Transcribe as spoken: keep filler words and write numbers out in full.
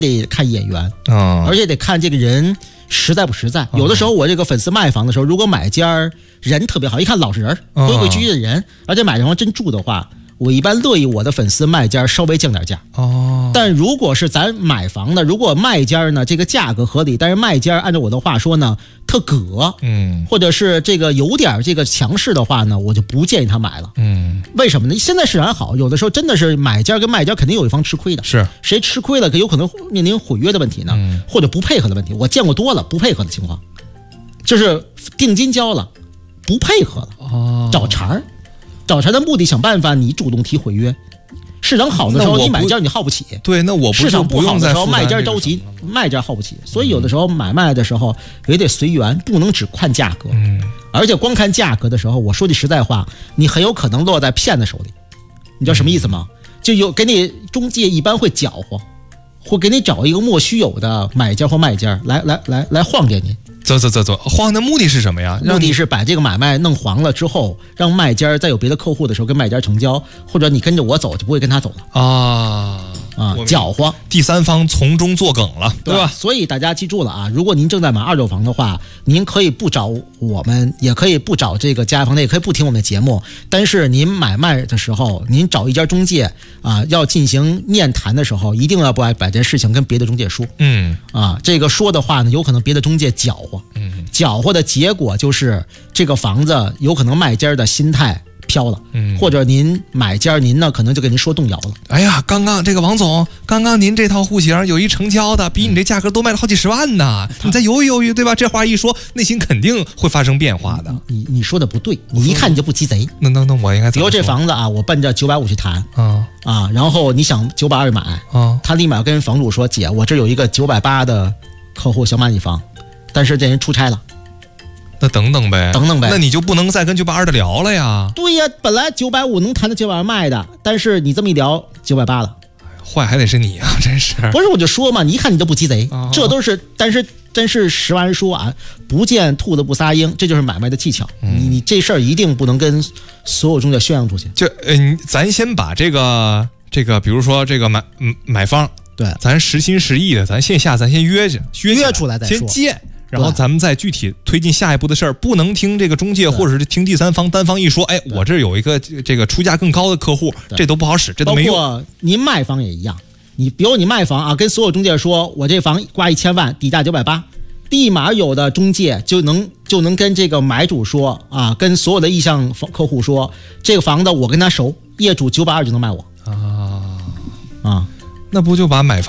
得看眼缘啊， 而且得看这个人实在不实在。有的时候我这个粉丝卖房的时候，如果买家人特别好，一看老实人，规规矩矩的人，而且买房真住的话，我一般乐意我的粉丝卖家稍微降点价。 哦， 但如果是咱买房的，如果卖家呢这个价格合理，但是卖家按照我的话说呢特葛， 嗯， 或者是这个有点这个强势的话呢，我就不建议他买了。 嗯， 为什么呢？现在市场好，有的时候真的是买家跟卖家肯定有一方吃亏的， 是谁吃亏了，有可能面临毁约的问题呢， 嗯、 或者不配合的问题。我见过多了不配合的情况，就是定金交了，不配合了， 哦， 找茬儿，找茬儿的目的想办法，你主动提毁约。市场好的时候，你买家你耗不起。 对，那我不市场不好的时候，卖家着急，卖家耗不起。所以有的时候买卖的时候也得随缘，不能只看价格。 嗯， 而且光看价格的时候，我说句实在话，你很有可能落在骗子手里。你知道什么意思吗？就有给你中介一般会搅和，会给你找一个莫须有的买家或卖家来来来来晃点你。 走走走走，晃的目的是什么呀？ 目的是把这个买卖弄黄了之后，让卖家在有别的客户的时候跟卖家成交，或者你跟着我走就不会跟他走了啊啊，搅和， 第三方从中作梗了，对吧？ 所以大家记住了啊，如果您正在买二手房的话，您可以不找我们，也可以不找这个家房的，也可以不听我们的节目，但是您买卖的时候，您找一家中介啊，要进行面谈的时候，一定要把把这事情跟别的中介说。 嗯啊，这个说的话呢，有可能别的中介搅和， 嗯， 搅和的结果就是这个房子有可能卖家的心态飘了， 嗯， 或者您买家您呢可能就给您说动摇了。 哎呀，刚刚这个王总，刚刚您这套户型有一成交的，比你这价格都卖了好几十万呢，嗯、你再犹豫犹豫，对吧？这话一说，内心肯定会发生变化的。 你你说的不对，你一看你就不鸡贼。 那那那我应该怎么说？ 比如这房子啊，我奔着九百五去谈啊啊，然后你想九百二买啊， 他立马跟房主说：“姐，我这有一个九百八的客户想买你房，但是这人出差了。” 那等等呗， 等等呗， 那你就不能再跟九百二的聊了呀？ 对呀，本来九百五能谈到九百二卖的，但是你这么一聊，九百八了， 坏还得是你啊，真是。 不是我就说嘛，你一看你都不鸡贼， 哦、 这都是，但是真是实话实说啊，不见兔子不撒鹰，这就是买卖的技巧。嗯、你你这事儿一定不能跟所有中介宣扬出去。 就嗯、呃，咱先把这个这个，比如说这个买买方， 对， 咱实心实意的，咱线下咱先约去，约约出来再说， 先见。然后咱们再具体推进下一步的事儿，不能听这个中介或者是听第三方单方一说，哎，我这有一个这个出价更高的客户，这都不好使，这都没用。 包括您卖房也一样，你比如你卖房啊，跟所有中介说我这房挂一千万，底价九百八，立马有的中介就能就能跟这个买主说啊，跟所有的意向客户说，这个房子我跟他熟，业主九百二就能卖我啊啊， 那不就把买房